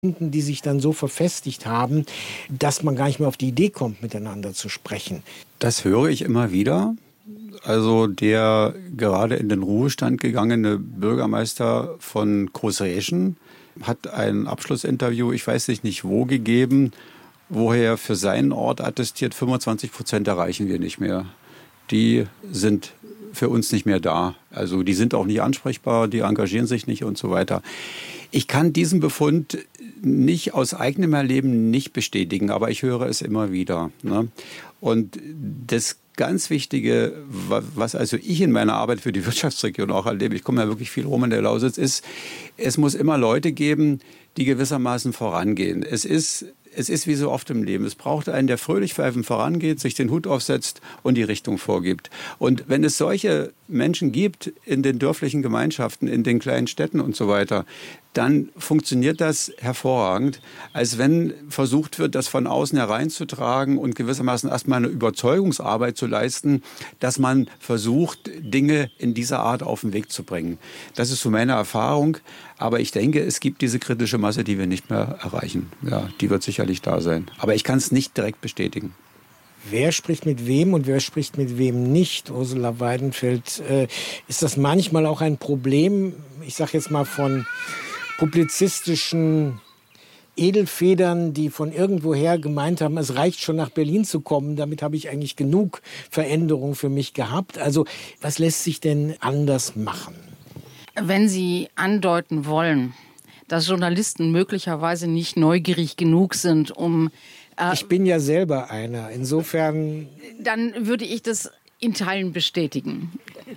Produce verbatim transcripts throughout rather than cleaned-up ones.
die sich dann so verfestigt haben, dass man gar nicht mehr auf die Idee kommt, miteinander zu sprechen. Das höre ich immer wieder. Also der gerade in den Ruhestand gegangene Bürgermeister von Großräschen hat ein Abschlussinterview, ich weiß nicht wo, gegeben, wo er für seinen Ort attestiert, fünfundzwanzig Prozent erreichen wir nicht mehr. Die sind für uns nicht mehr da. Also die sind auch nicht ansprechbar, die engagieren sich nicht und so weiter. Ich kann diesen Befund nicht aus eigenem Erleben nicht bestätigen, aber ich höre es immer wieder. Ne? Und das ganz Wichtige, was also ich in meiner Arbeit für die Wirtschaftsregion auch erlebe, ich komme ja wirklich viel rum in der Lausitz, ist, es muss immer Leute geben, die gewissermaßen vorangehen. Es ist Es ist wie so oft im Leben. Es braucht einen, der fröhlich pfeifend vorangeht, sich den Hut aufsetzt und die Richtung vorgibt. Und wenn es solche Menschen gibt in den dörflichen Gemeinschaften, in den kleinen Städten und so weiter, dann funktioniert das hervorragend, als wenn versucht wird, das von außen hereinzutragen und gewissermaßen erstmal eine Überzeugungsarbeit zu leisten, dass man versucht, Dinge in dieser Art auf den Weg zu bringen. Das ist so meine Erfahrung. Aber ich denke, es gibt diese kritische Masse, die wir nicht mehr erreichen. Ja, die wird sicherlich da sein. Aber ich kann es nicht direkt bestätigen. Wer spricht mit wem und wer spricht mit wem nicht, Ursula Weidenfeld? Äh, ist das manchmal auch ein Problem, ich sage jetzt mal von publizistischen Edelfedern, die von irgendwoher gemeint haben, es reicht schon nach Berlin zu kommen, damit habe ich eigentlich genug Veränderung für mich gehabt. Also was lässt sich denn anders machen? Wenn Sie andeuten wollen, dass Journalisten möglicherweise nicht neugierig genug sind, um... Äh, ich bin ja selber einer, insofern... Dann würde ich das in Teilen bestätigen.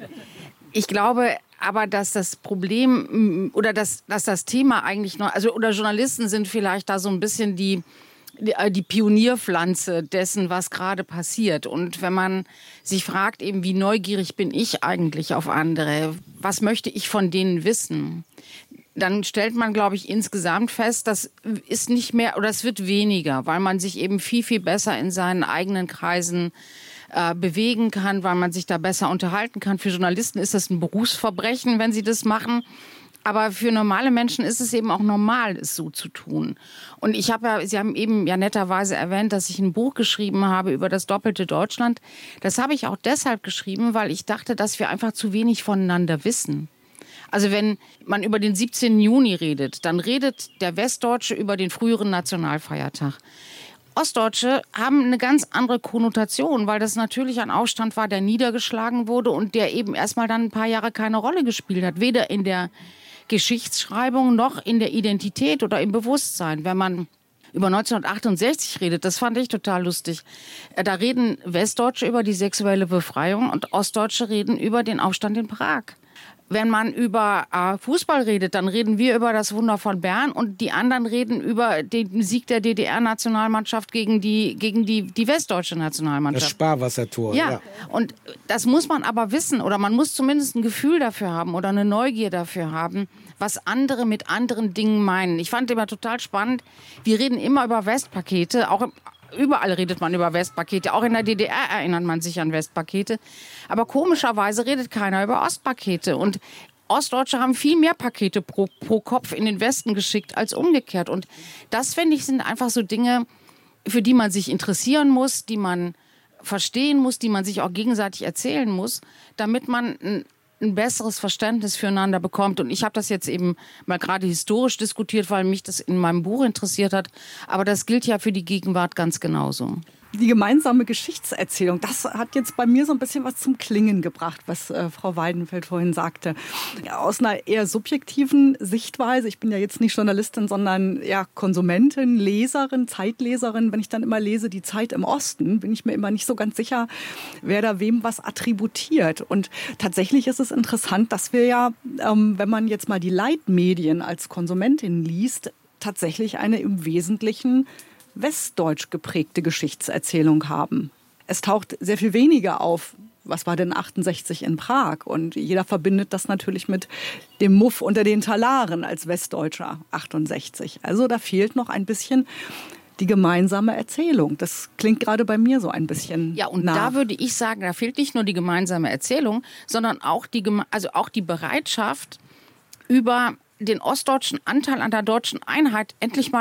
Ich glaube aber, dass das Problem oder dass, dass das Thema eigentlich noch... Also oder Journalisten sind vielleicht da so ein bisschen die... die Pionierpflanze dessen, was gerade passiert. Und wenn man sich fragt, eben, wie neugierig bin ich eigentlich auf andere, was möchte ich von denen wissen, dann stellt man, glaube ich, insgesamt fest, das ist nicht mehr oder es wird weniger, weil man sich eben viel, viel besser in seinen eigenen Kreisen äh, bewegen kann, weil man sich da besser unterhalten kann. Für Journalisten ist das ein Berufsverbrechen, wenn sie das machen. Aber für normale Menschen ist es eben auch normal, es so zu tun. Und ich habe ja, Sie haben eben ja netterweise erwähnt, dass ich ein Buch geschrieben habe über das doppelte Deutschland. Das habe ich auch deshalb geschrieben, weil ich dachte, dass wir einfach zu wenig voneinander wissen. Also wenn man über den siebzehnten Juni redet, dann redet der Westdeutsche über den früheren Nationalfeiertag. Ostdeutsche haben eine ganz andere Konnotation, weil das natürlich ein Aufstand war, der niedergeschlagen wurde und der eben erstmal dann ein paar Jahre keine Rolle gespielt hat. Weder in der Geschichtsschreibung noch in der Identität oder im Bewusstsein. Wenn man über neunzehnhundertachtundsechzig redet, das fand ich total lustig. Da reden Westdeutsche über die sexuelle Befreiung und Ostdeutsche reden über den Aufstand in Prag. Wenn man über äh, Fußball redet, dann reden wir über das Wunder von Bern und die anderen reden über den Sieg der D D R-Nationalmannschaft gegen die, gegen die, die westdeutsche Nationalmannschaft. Das Sparwassertor. Ja. ja, und das muss man aber wissen oder man muss zumindest ein Gefühl dafür haben oder eine Neugier dafür haben, was andere mit anderen Dingen meinen. Ich fand immer total spannend, wir reden immer über Westpakete, auch im Überall redet man über Westpakete. Auch in der D D R erinnert man sich an Westpakete. Aber komischerweise redet keiner über Ostpakete. Und Ostdeutsche haben viel mehr Pakete pro, pro Kopf in den Westen geschickt als umgekehrt. Und das, finde ich, sind einfach so Dinge, für die man sich interessieren muss, die man verstehen muss, die man sich auch gegenseitig erzählen muss, damit man ein ein besseres Verständnis füreinander bekommt. Und ich habe das jetzt eben mal gerade historisch diskutiert, weil mich das in meinem Buch interessiert hat. Aber das gilt ja für die Gegenwart ganz genauso. Die gemeinsame Geschichtserzählung, das hat jetzt bei mir so ein bisschen was zum Klingen gebracht, was äh, Frau Weidenfeld vorhin sagte. Ja, aus einer eher subjektiven Sichtweise, ich bin ja jetzt nicht Journalistin, sondern ja Konsumentin, Leserin, Zeitleserin. Wenn ich dann immer lese, die Zeit im Osten, bin ich mir immer nicht so ganz sicher, wer da wem was attributiert. Und tatsächlich ist es interessant, dass wir ja, ähm, wenn man jetzt mal die Leitmedien als Konsumentin liest, tatsächlich eine im Wesentlichen westdeutsch geprägte Geschichtserzählung haben. Es taucht sehr viel weniger auf, was war denn achtundsechzig in Prag? Und jeder verbindet das natürlich mit dem Muff unter den Talaren als Westdeutscher achtundsechzig. Also da fehlt noch ein bisschen die gemeinsame Erzählung. Das klingt gerade bei mir so ein bisschen Ja, und nach. da würde ich sagen, da fehlt nicht nur die gemeinsame Erzählung, sondern auch die, also auch die Bereitschaft, über den ostdeutschen Anteil an der deutschen Einheit endlich mal